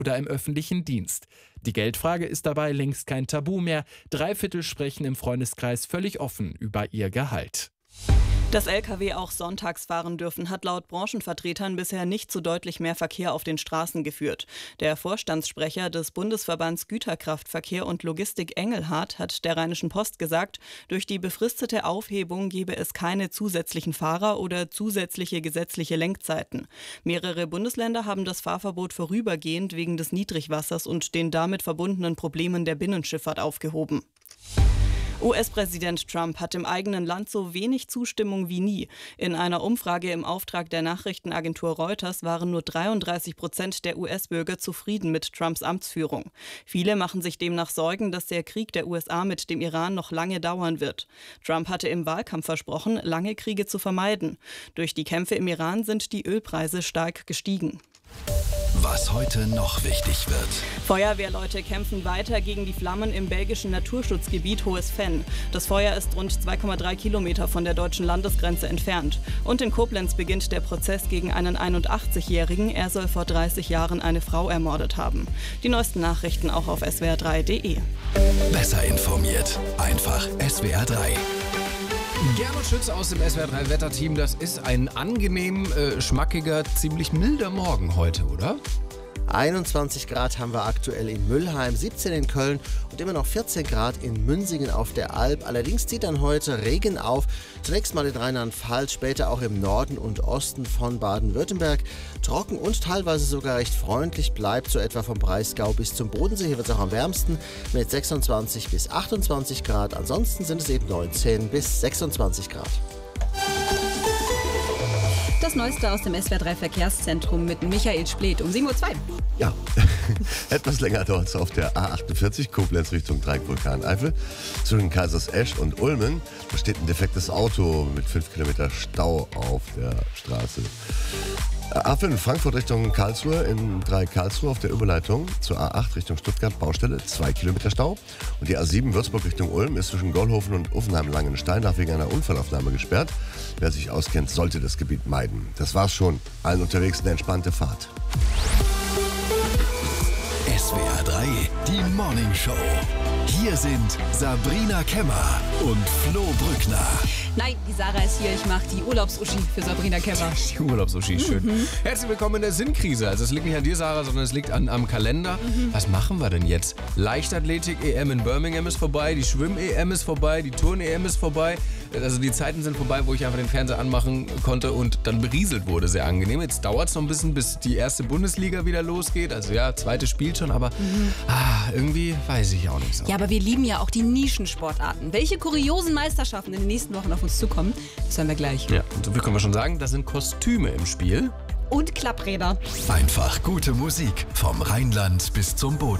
oder im öffentlichen Dienst. Die Geldfrage ist dabei längst kein Tabu mehr. 3/4 sprechen im Freundeskreis völlig offen über ihr Gehalt. Dass Lkw auch sonntags fahren dürfen, hat laut Branchenvertretern bisher nicht zu deutlich mehr Verkehr auf den Straßen geführt. Der Vorstandssprecher des Bundesverbands Güterkraftverkehr und Logistik Engelhardt hat der Rheinischen Post gesagt, durch die befristete Aufhebung gebe es keine zusätzlichen Fahrer oder zusätzliche gesetzliche Lenkzeiten. Mehrere Bundesländer haben das Fahrverbot vorübergehend wegen des Niedrigwassers und den damit verbundenen Problemen der Binnenschifffahrt aufgehoben. US-Präsident Trump hat im eigenen Land so wenig Zustimmung wie nie. In einer Umfrage im Auftrag der Nachrichtenagentur Reuters waren nur 33% der US-Bürger zufrieden mit Trumps Amtsführung. Viele machen sich demnach Sorgen, dass der Krieg der USA mit dem Iran noch lange dauern wird. Trump hatte im Wahlkampf versprochen, lange Kriege zu vermeiden. Durch die Kämpfe im Iran sind die Ölpreise stark gestiegen. Was heute noch wichtig wird. Feuerwehrleute kämpfen weiter gegen die Flammen im belgischen Naturschutzgebiet Hohes Venn. Das Feuer ist rund 2,3 Kilometer von der deutschen Landesgrenze entfernt. Und in Koblenz beginnt der Prozess gegen einen 81-Jährigen. Er soll vor 30 Jahren eine Frau ermordet haben. Die neuesten Nachrichten auch auf swr3.de. Besser informiert. Einfach SWR3. Gernot Schütz aus dem SWR3-Wetterteam. Das ist ein angenehm schmackiger, ziemlich milder Morgen heute, oder? 21 Grad haben wir aktuell in Müllheim, 17 in Köln und immer noch 14 Grad in Münsingen auf der Alp. Allerdings zieht dann heute Regen auf. Zunächst mal in Rheinland-Pfalz, später auch im Norden und Osten von Baden-Württemberg. Trocken und teilweise sogar recht freundlich bleibt, so etwa vom Breisgau bis zum Bodensee. Hier wird es auch am wärmsten mit 26 bis 28 Grad. Ansonsten sind es eben 19 bis 26 Grad. Das Neueste aus dem SWR3-Verkehrszentrum mit Michael Splet um 7:02 Uhr. Ja, etwas länger dauert es auf der A48 Koblenz Richtung Dreieck-Vulkaneifel. Zwischen Kaisersesch und Ulmen. Da steht ein defektes Auto mit 5 Kilometer Stau auf der Straße. A5 Frankfurt Richtung Karlsruhe in Dreieck Karlsruhe auf der Überleitung zur A8 Richtung Stuttgart Baustelle, 2 Kilometer Stau. Und die A7 Würzburg Richtung Ulm ist zwischen Gollhofen und Uffenheim-Langenstein nach wegen einer Unfallaufnahme gesperrt. Wer sich auskennt, sollte das Gebiet meiden. Das war's schon. Allen unterwegs eine entspannte Fahrt. SWR3, die Morning Show. Hier sind Sabrina Kemmer und Flo Brückner. Nein, die Sarah ist hier. Ich mache die Urlaubs-Uschi für Sabrina Kemmer. Die Urlaubs-Uschi, schön. Herzlich willkommen in der Sinnkrise. Also es liegt nicht an dir, Sarah, sondern es liegt am Kalender. Was machen wir denn jetzt? Leichtathletik-EM in Birmingham ist vorbei, die Schwimm-EM ist vorbei, die Turn-EM ist vorbei. Also die Zeiten sind vorbei, wo ich einfach den Fernseher anmachen konnte und dann berieselt wurde. Sehr angenehm. Jetzt dauert es noch ein bisschen, bis die erste Bundesliga wieder losgeht. Also ja, zweite spielt schon, aber irgendwie weiß ich auch nicht so. Ja, aber wir lieben ja auch die Nischensportarten. Welche kuriosen Meisterschaften in den nächsten Wochen auf uns zukommen, das hören wir gleich. Ja, und so viel können wir schon sagen, da sind Kostüme im Spiel. Und Klappräder. Einfach gute Musik vom Rheinland bis zum Bodensee.